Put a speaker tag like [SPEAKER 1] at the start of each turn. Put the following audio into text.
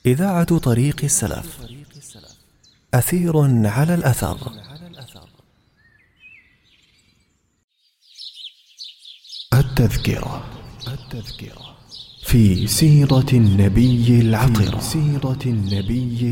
[SPEAKER 1] إذاعة طريق السلف، أثير على الأثر. التذكرة في سيرة النبي العطرة.